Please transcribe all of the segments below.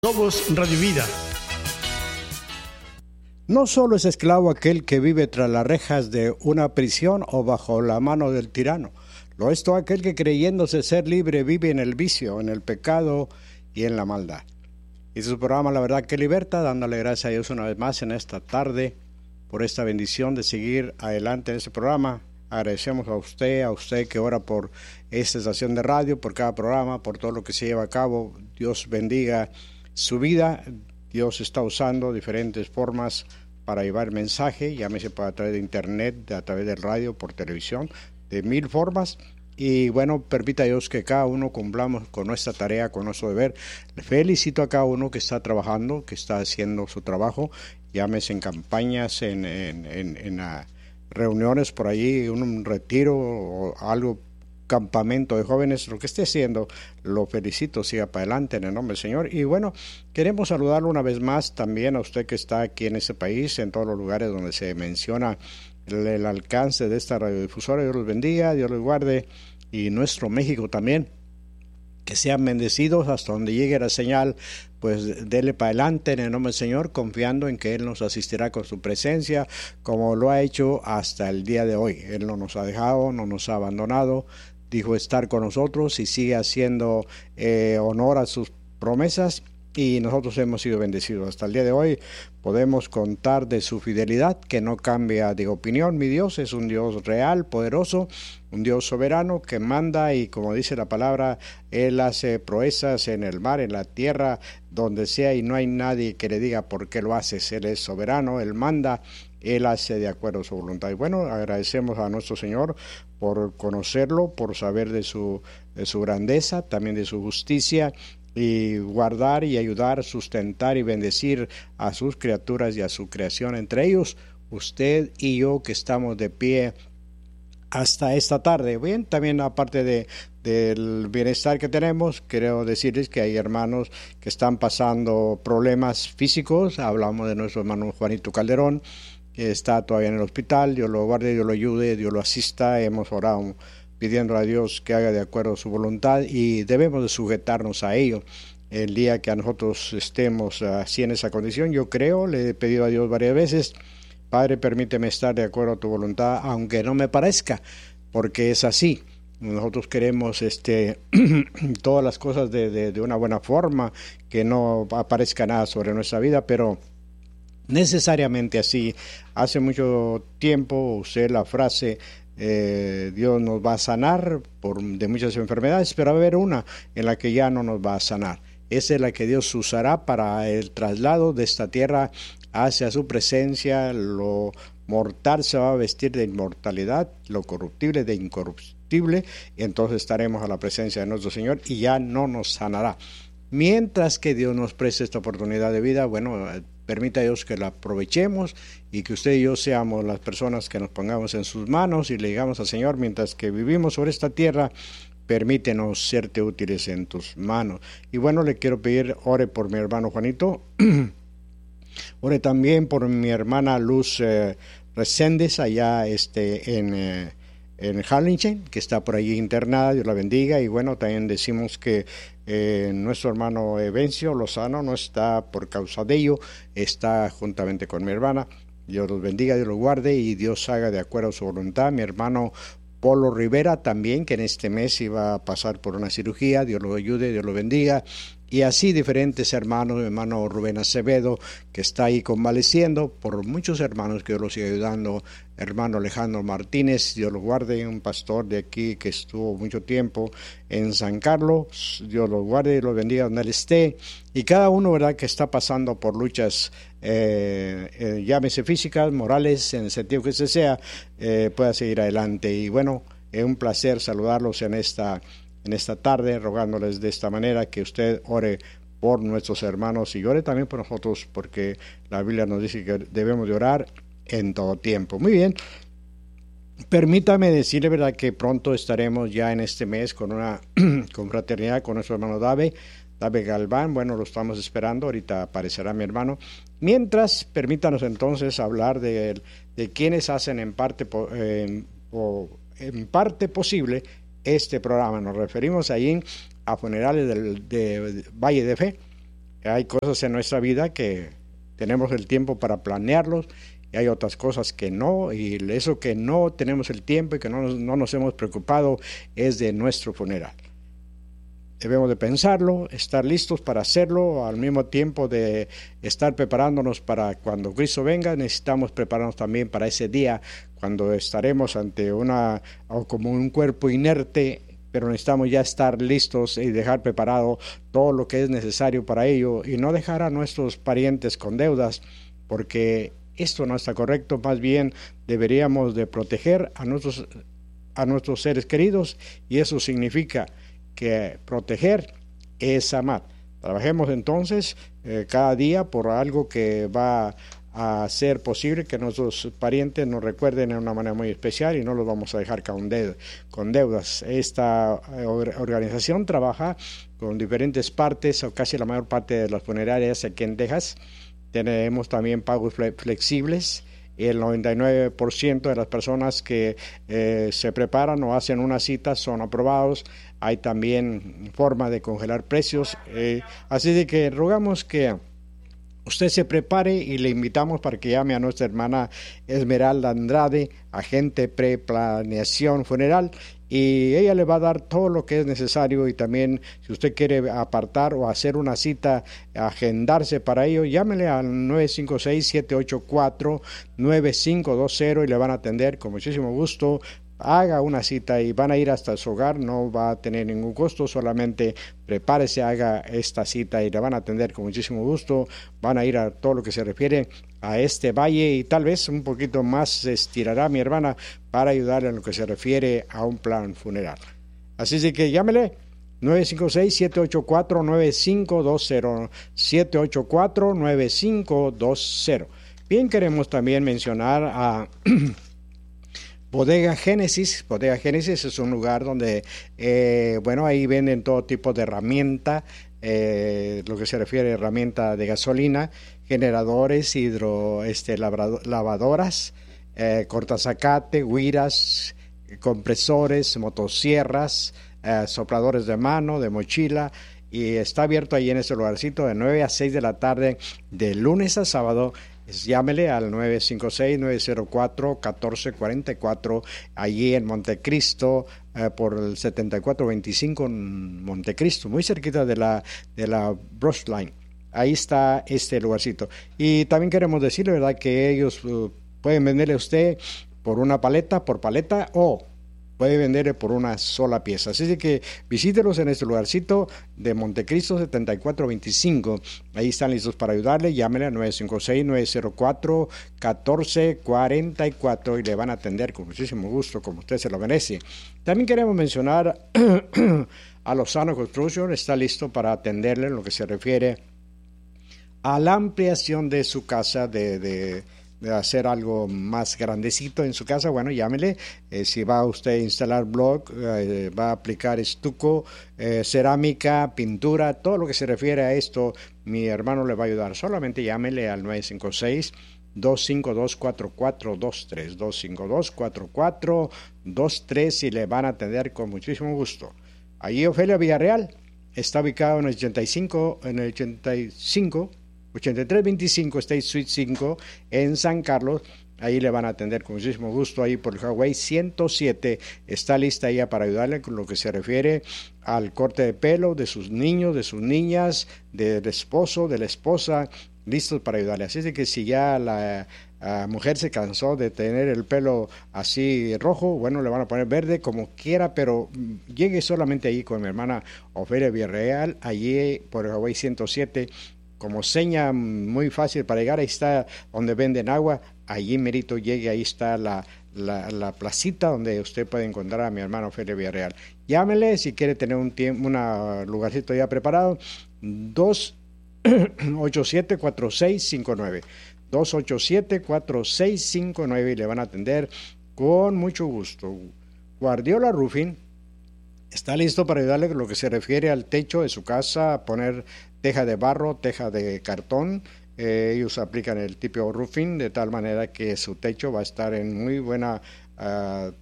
Somos Radio Vida. No solo es esclavo aquel que vive tras las rejas de una prisión o bajo la mano del tirano. Lo es todo aquel que creyéndose ser libre vive en el vicio, en el pecado y en la maldad. Y su programa La Verdad que Liberta, dándole gracias a Dios una vez más en esta tarde por esta bendición de seguir adelante en este programa. Agradecemos a usted que ora por esta estación de radio, por cada programa, por todo lo que se lleva a cabo. Dios bendiga su vida. Dios está usando diferentes formas para llevar mensaje, llámese a través de internet, a través del radio, por televisión, de mil formas. Y bueno, permita Dios que cada uno cumplamos con nuestra tarea, con nuestro deber. Le felicito a cada uno que está trabajando, que está haciendo su trabajo, llámese en campañas, en reuniones por allí, un retiro o algo, campamento de jóvenes, lo que esté haciendo, lo felicito, siga para adelante en el nombre del Señor. Y bueno, queremos saludarlo una vez más también a usted que está aquí en este país, en todos los lugares donde se menciona el alcance de esta radiodifusora. Dios los bendiga, Dios los guarde, y nuestro México también, que sean bendecidos hasta donde llegue la señal. Pues dele para adelante en el nombre del Señor, confiando en que Él nos asistirá con su presencia, como lo ha hecho hasta el día de hoy. Él no nos ha dejado, no nos ha abandonado, dijo estar con nosotros y sigue haciendo honor a sus promesas, y nosotros hemos sido bendecidos. Hasta el día de hoy podemos contar de su fidelidad, que no cambia de opinión. Mi Dios es un Dios real, poderoso, un Dios soberano que manda, y como dice la palabra, Él hace proezas en el mar, en la tierra, donde sea, y no hay nadie que le diga por qué lo haces. Él es soberano, Él manda, Él hace de acuerdo a su voluntad. Y bueno, agradecemos a nuestro Señor por conocerlo, por saber de su grandeza, también de su justicia, y guardar y ayudar, sustentar y bendecir a sus criaturas y a su creación, entre ellos usted y yo que estamos de pie hasta esta tarde. Bien, también aparte del bienestar que tenemos, quiero decirles que hay hermanos que están pasando problemas físicos. Hablamos de nuestro hermano Juanito Calderón, que está todavía en el hospital. Dios lo guarde, Dios lo ayude, Dios lo asista. Hemos orado pidiendo a Dios que haga de acuerdo a su voluntad, y debemos de sujetarnos a ello. El día que a nosotros estemos así en esa condición, yo creo, le he pedido a Dios varias veces: Padre, permíteme estar de acuerdo a tu voluntad, aunque no me parezca, porque es así. Nosotros queremos todas las cosas de una buena forma, que no aparezca nada sobre nuestra vida, pero necesariamente así. Hace mucho tiempo usé la frase: Dios nos va a sanar de muchas enfermedades, pero va a haber una en la que ya no nos va a sanar. Esa es la que Dios usará para el traslado de esta tierra hacia su presencia. Lo mortal se va a vestir de inmortalidad, lo corruptible de incorruptible, y entonces estaremos a la presencia de nuestro Señor y ya no nos sanará. Mientras que Dios nos preste esta oportunidad de vida, bueno, permita Dios que la aprovechemos, y que usted y yo seamos las personas que nos pongamos en sus manos y le digamos al Señor: mientras que vivimos sobre esta tierra, permítenos serte útiles en tus manos. Y bueno, le quiero pedir, ore por mi hermano Juanito, ore también por mi hermana Luz Reséndez, allá en Harlingen, que está por allí internada. Dios la bendiga. Y bueno, también decimos que nuestro hermano Evencio Lozano no está por causa de ello, está juntamente con mi hermana. Dios los bendiga, Dios los guarde, y Dios haga de acuerdo a su voluntad. Mi hermano Polo Rivera también, que en este mes iba a pasar por una cirugía. Dios lo ayude, Dios lo bendiga. Y así diferentes hermanos, mi hermano Rubén Acevedo, que está ahí convaleciendo, por muchos hermanos que Dios los sigue ayudando. Hermano Alejandro Martínez, Dios lo guarde, un pastor de aquí que estuvo mucho tiempo en San Carlos. Dios lo guarde y lo bendiga donde él esté. Y cada uno, ¿verdad?, que está pasando por luchas, llámese físicas, morales, en el sentido que sea, pueda seguir adelante. Y bueno, es un placer saludarlos en esta tarde, rogándoles de esta manera que usted ore por nuestros hermanos y ore también por nosotros, porque la Biblia nos dice que debemos de orar en todo tiempo. Muy bien, permítame decirle, verdad, que pronto estaremos ya en este mes con una confraternidad con nuestro hermano Dave Galván. Bueno, lo estamos esperando, ahorita aparecerá mi hermano. Mientras, permítanos entonces hablar de quienes hacen en parte posible este programa. Nos referimos ahí a Funerales de Valle de Fe, Hay cosas en nuestra vida que tenemos el tiempo para planearlos y hay otras cosas que no, y eso que no tenemos el tiempo y que no nos hemos preocupado es de nuestro funeral. Debemos de pensarlo, estar listos para hacerlo, al mismo tiempo de estar preparándonos para cuando Cristo venga. Necesitamos prepararnos también para ese día cuando estaremos ante como un cuerpo inerte, pero necesitamos ya estar listos y dejar preparado todo lo que es necesario para ello y no dejar a nuestros parientes con deudas, porque esto no está correcto. Más bien deberíamos de proteger a nuestros seres queridos, y eso significa que proteger es amar. Trabajemos entonces cada día por algo que va a ser posible que nuestros parientes nos recuerden de una manera muy especial y no los vamos a dejar con deudas. Esta organización trabaja con diferentes partes, o casi la mayor parte de las funerarias aquí en Texas. Tenemos también pagos flexibles. El 99% de las personas que se preparan o hacen una cita son aprobados. Hay también forma de congelar precios. Así de que rogamos que usted se prepare y le invitamos para que llame a nuestra hermana Esmeralda Andrade, agente preplaneación funeral, y ella le va a dar todo lo que es necesario. Y también, si usted quiere apartar o hacer una cita, agendarse para ello, llámele al 956-784-9520 y le van a atender con muchísimo gusto. Haga una cita y van a ir hasta su hogar, no va a tener ningún costo, solamente prepárese, haga esta cita y le van a atender con muchísimo gusto. Van a ir a todo lo que se refiere a este valle y tal vez un poquito más se estirará mi hermana para ayudarle en lo que se refiere a un plan funeral. Así es que llámele 956-784-9520, 784-9520. Bien, queremos también mencionar a Bodega Génesis. Bodega Génesis es un lugar donde, ahí venden todo tipo de herramienta, lo que se refiere a herramienta de gasolina, generadores, lavadoras, cortazacate, guiras, compresores, motosierras, sopladores de mano, de mochila, y está abierto ahí en ese lugarcito de 9 a 6 de la tarde, de lunes a sábado. Llámele al 956-904-1444, allí en Montecristo, por el 7425 en Montecristo, muy cerquita de la Brush Line. Ahí está este lugarcito. Y también queremos decirle, ¿verdad?, que ellos pueden venderle a usted por paleta, o puede venderle por una sola pieza. Así que visítelos en este lugarcito de Montecristo 7425. Ahí están listos para ayudarle. Llámele a 956-904-1444 y le van a atender con muchísimo gusto, como usted se lo merece. También queremos mencionar a Lozano Construction. Está listo para atenderle en lo que se refiere a la ampliación de su casa, de hacer algo más grandecito en su casa. Bueno, llámele. Si va usted a instalar block, va a aplicar estuco, cerámica, pintura, todo lo que se refiere a esto, mi hermano le va a ayudar. Solamente llámele al 956-252-4423, 252-4423, y le van a atender con muchísimo gusto. Allí Ofelia Villarreal está ubicado en el 8325 State Suite 5 en San Carlos. Ahí le van a atender con muchísimo gusto. Ahí por el Highway 107 está lista ella para ayudarle con lo que se refiere al corte de pelo de sus niños, de sus niñas, del esposo, de la esposa, listos para ayudarle. Así es que si ya la mujer se cansó de tener el pelo así rojo, bueno, le van a poner verde como quiera, pero llegue solamente ahí con mi hermana Ofelia Villarreal, allí por el Highway 107. Como seña muy fácil para llegar, ahí está donde venden agua, allí merito llegue, ahí está la placita donde usted puede encontrar a mi hermano Ofelia Villarreal. Llámele si quiere tener un lugarcito ya preparado, 287-4659, 287-4659, y le van a atender con mucho gusto. Guardiola Roofing está listo para ayudarle con lo que se refiere al techo de su casa, a poner teja de barro, teja de cartón. Ellos aplican el tipo roofing de tal manera que su techo va a estar en muy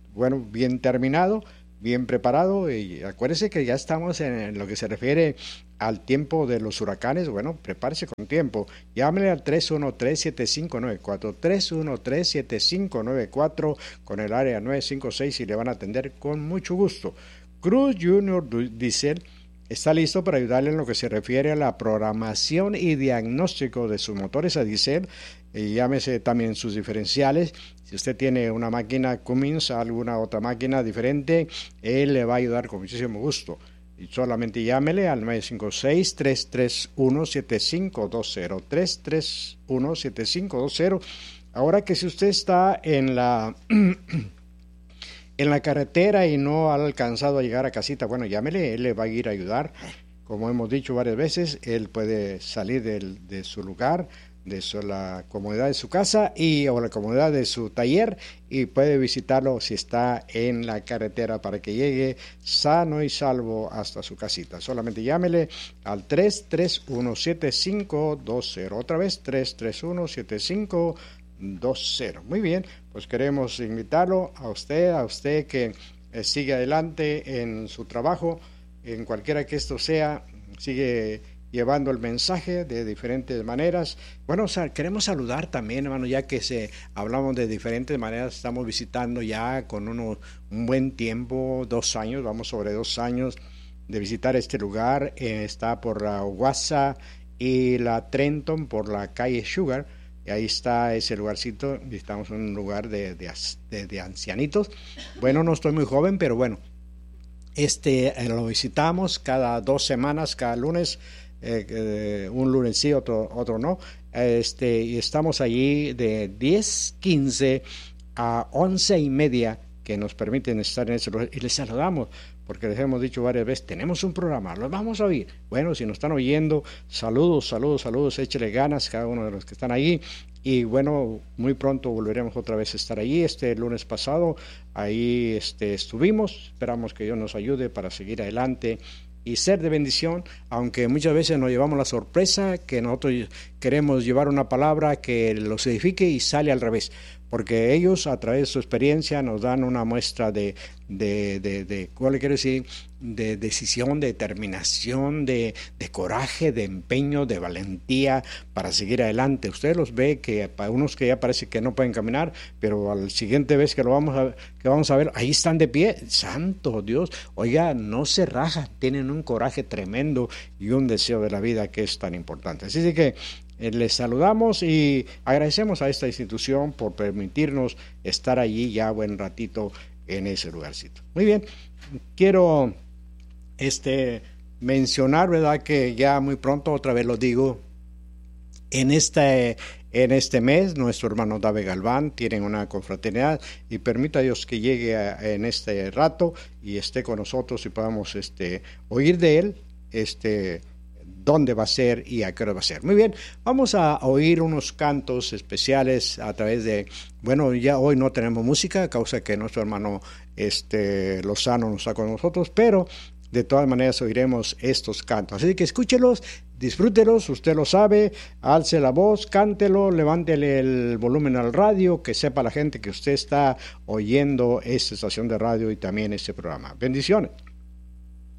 bien terminado, bien preparado. Y acuérdese que ya estamos en lo que se refiere al tiempo de los huracanes, bueno, prepárese con tiempo. Llámele al 313-7594, 313-7594 con el área 956 y le van a atender con mucho gusto. Cruz Junior Diesel está listo para ayudarle en lo que se refiere a la programación y diagnóstico de sus motores a diésel. Llámese también sus diferenciales. Si usted tiene una máquina Cummins, alguna otra máquina diferente, él le va a ayudar con muchísimo gusto. Y solamente llámele al 956-331-7520, 331-7520. Ahora que si usted está en la carretera y no ha alcanzado a llegar a casita, bueno, llámele, él le va a ir a ayudar. Como hemos dicho varias veces, él puede salir de su lugar, la comodidad de su casa o la comodidad de su taller, y puede visitarlo si está en la carretera para que llegue sano y salvo hasta su casita. Solamente llámele al 331-7520. Otra vez, 331-7520. Muy bien, pues queremos invitarlo a usted que sigue adelante en su trabajo, en cualquiera que esto sea, sigue llevando el mensaje de diferentes maneras. Bueno, queremos saludar también, hermano, ya que hablamos de diferentes maneras, estamos visitando ya con un buen tiempo, 2 años, vamos sobre 2 años de visitar este lugar. Está por la Wassa y la Trenton, por la calle Sugar, y ahí está ese lugarcito. Estamos en un lugar de ancianitos. Bueno, no estoy muy joven, pero bueno, lo visitamos cada 2 semanas, cada lunes. Un lunes sí, otro no. Y estamos allí de 10:15 a 11:30, que nos permiten estar en ese lugar, y les saludamos, porque les hemos dicho varias veces, tenemos un programa, los vamos a oír. Bueno, si nos están oyendo, saludos, échele ganas cada uno de los que están ahí. Y bueno, muy pronto volveremos otra vez a estar allí. Este lunes pasado ahí estuvimos, esperamos que Dios nos ayude para seguir adelante y ser de bendición, aunque muchas veces nos llevamos la sorpresa que nosotros queremos llevar una palabra que los edifique y sale al revés, porque ellos a través de su experiencia nos dan una muestra de ¿cuál le quiero decir? De decisión, de determinación, de coraje, de empeño, de valentía para seguir adelante. Usted los ve que para unos que ya parece que no pueden caminar, pero al siguiente vez que vamos a ver, ahí están de pie. Santo Dios, oiga, no se rajan, tienen un coraje tremendo y un deseo de la vida que es tan importante. Así que les saludamos y agradecemos a esta institución por permitirnos estar allí ya buen ratito en ese lugarcito. Muy bien, quiero mencionar, ¿verdad?, que ya muy pronto, otra vez lo digo, en este mes, nuestro hermano David Galván tiene una confraternidad, y permita Dios que llegue en este rato y esté con nosotros y podamos oír de él, dónde va a ser y a qué hora va a ser. Muy bien, vamos a oír unos cantos especiales a través de, bueno, ya hoy no tenemos música a causa que nuestro hermano Lozano no está con nosotros, pero de todas maneras oiremos estos cantos. Así que escúchelos, disfrútelos, usted lo sabe, alce la voz, cántelo, levántele el volumen al radio, que sepa la gente que usted está oyendo esta estación de radio y también este programa. Bendiciones.